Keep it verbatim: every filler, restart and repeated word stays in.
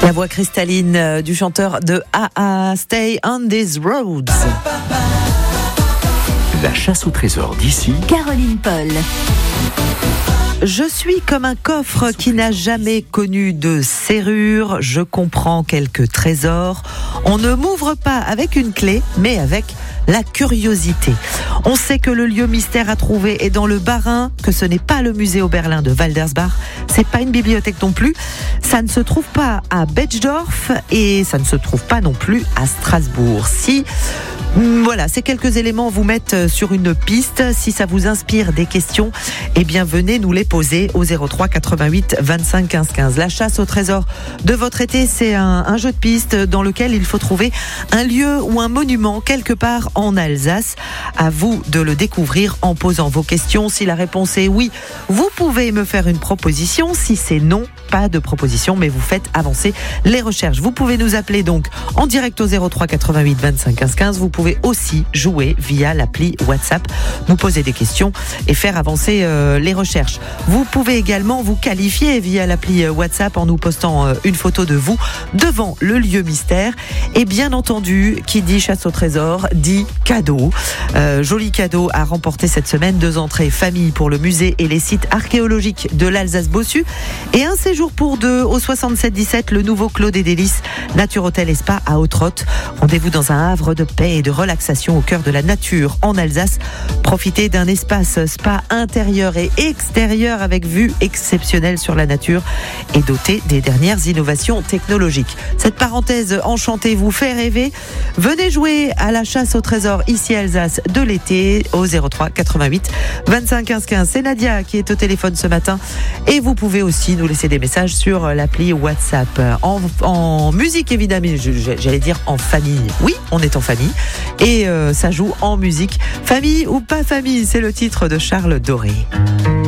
La voix cristalline euh, du chanteur de A A, Stay on These Roads. La chasse au trésor d'ici, Caroline Paul. Je suis comme un coffre qui n'a jamais connu de serrure. Je comprends quelques trésors. On ne m'ouvre pas avec une clé, mais avec la curiosité. On sait que le lieu mystère à trouver est dans le Bas-Rhin, que ce n'est pas le musée Oberlin de Waldersbach, c'est pas une bibliothèque non plus, ça ne se trouve pas à Betschdorf et ça ne se trouve pas non plus à Strasbourg. Si Voilà, ces quelques éléments vous mettent sur une piste. Si ça vous inspire des questions, eh bien venez nous les poser au zéro trois quatre-vingt-huit vingt-cinq quinze quinze. La chasse au trésor de votre été, c'est un, un jeu de piste dans lequel il faut trouver un lieu ou un monument quelque part en Alsace. À vous de le découvrir en posant vos questions. Si la réponse est oui, vous pouvez me faire une proposition. Si c'est non, pas de proposition, mais vous faites avancer les recherches. Vous pouvez nous appeler donc en direct au zéro trois quatre-vingt-huit vingt-cinq quinze quinze. Vous pouvez aussi jouer via l'appli WhatsApp, nous poser des questions et faire avancer euh, les recherches. Vous pouvez également vous qualifier via l'appli WhatsApp en nous postant euh, une photo de vous devant le lieu mystère. Et bien entendu, qui dit chasse au trésor dit cadeau. Euh, joli cadeau à remporter cette semaine, deux entrées famille pour le musée et les sites archéologiques de l'Alsace-Bossu et un séjour pour deux au soixante-sept dix-sept, le nouveau Clos des Délices, Nature Hôtel et Spa à Hautrotte. Rendez-vous dans un havre de paix et de relaxation au cœur de la nature en Alsace. Profitez d'un espace spa intérieur et extérieur avec vue exceptionnelle sur la nature et doté des dernières innovations technologiques. Cette parenthèse enchantée vous fait rêver. Venez jouer à la chasse au trésor ici à Alsace de l'été au zéro trois quatre-vingt-huit vingt-cinq quinze quinze. C'est Nadia qui est au téléphone ce matin et vous pouvez aussi nous laisser des messages sur l'appli WhatsApp. En, en musique évidemment, j'allais dire en famille. Oui, on est en famille et euh, ça joue en musique. Famille ou pas famille, c'est le titre de Charles Doré.